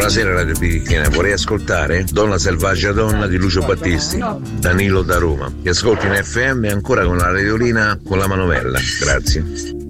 Buonasera Radio Picchina, vorrei ascoltare Donna Selvaggia Donna di Lucio Battisti, Danilo da Roma. Ti ascolti in FM ancora con la radiolina con la manovella. Grazie.